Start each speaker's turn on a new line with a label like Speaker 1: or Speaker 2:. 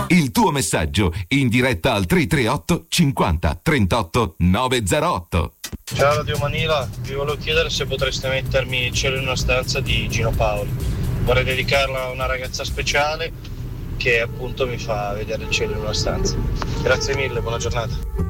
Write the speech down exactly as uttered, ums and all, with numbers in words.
Speaker 1: Il tuo messaggio in diretta al tre tre otto cinquanta trentotto novecentotto.
Speaker 2: Ciao Radio Manila, vi volevo chiedere se potreste mettermi Cielo in una stanza di Gino Paoli. Vorrei dedicarla a una ragazza speciale che appunto mi fa vedere il cielo in una stanza. Grazie mille, buona giornata.